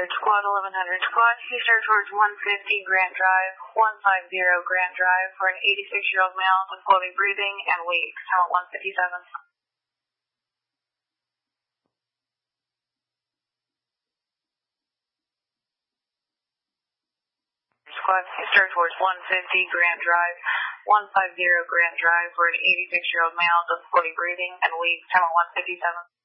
squad 1100 squad, he started towards 150 Grant Drive, 150 Grant Drive for an 86-year-old male, difficulty breathing and weak, count 157. Squad, he started towards 150 Grant Drive, 150 Grant Drive for an 86-year-old male, difficulty breathing and weak, count 157.